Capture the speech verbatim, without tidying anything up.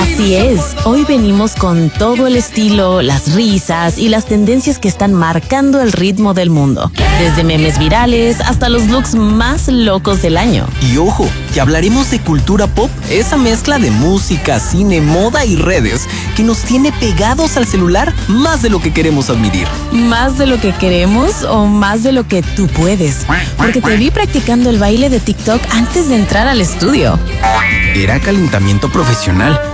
Así es, hoy venimos con todo el estilo, las risas y las tendencias que están marcando el ritmo del mundo. Desde memes virales hasta los looks más locos del año. Y ojo, que hablaremos de cultura pop, esa mezcla de música, cine, moda y redes que nos tiene pegados al celular más de lo que queremos admitir. ¿Más de lo que queremos o más de lo que tú puedes? Porque te vi practicando el baile de TikTok antes de entrar al estudio. Era calentamiento profesional.